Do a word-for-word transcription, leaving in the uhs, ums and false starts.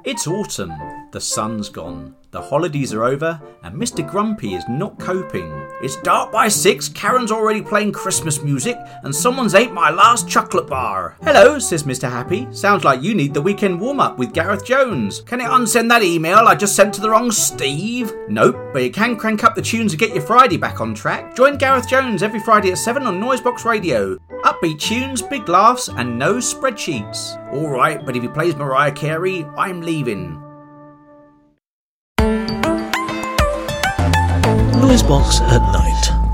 It's autumn, the sun's gone, the holidays are over, and Mister Grumpy is not coping. It's dark by six, Karen's already playing Christmas music, and someone's ate my last chocolate bar. Hello, says Mister Happy. Sounds like you need the weekend warm-up with Gareth Jones. Can you unsend that email I just sent to the wrong Steve? Nope, but you can crank up the tunes and get your Friday back on track. Join Gareth Jones every Friday at seven on Noisebox Radio. Upbeat tunes, big laughs, and no spreadsheets. Alright, but if he plays Mariah Carey, I'm leaving. Noisebox at night.